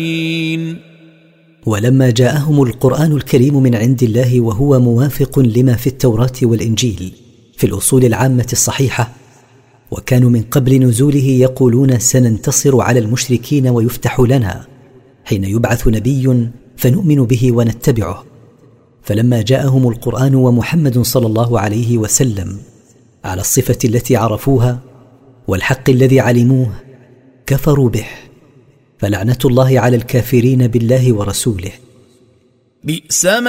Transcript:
ولما جاءهم القرآن الكريم من عند الله وهو موافق لما في التوراة والإنجيل في الأصول العامة الصحيحة، وكانوا من قبل نزوله يقولون سننتصر على المشركين ويفتح لنا، حين يبعث نبي فنؤمن به ونتبعه. فلما جاءهم القرآن ومحمد صلى الله عليه وسلم على الصفة التي عرفوها والحق الذي علموه كفروا به، فلعنة الله على الكافرين بالله ورسوله. بئس